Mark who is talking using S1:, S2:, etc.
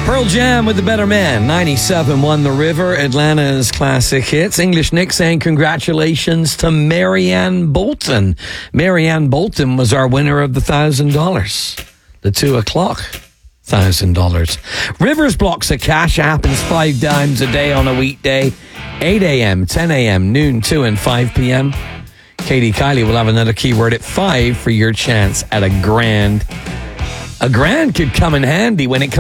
S1: Pearl Jam with the Better Man. 97.1 The River, Atlanta's classic hits. English Nick saying congratulations to Marianne Bolton. Marianne Bolton was our winner of the $1,000. The 2 o'clock $1,000. Rivers blocks of cash happens 5 times a day on a weekday. 8 a.m., 10 a.m., noon, 2 and 5 p.m. Katie Kiley will have another keyword at 5 for your chance at a grand. A grand could come in handy when it comes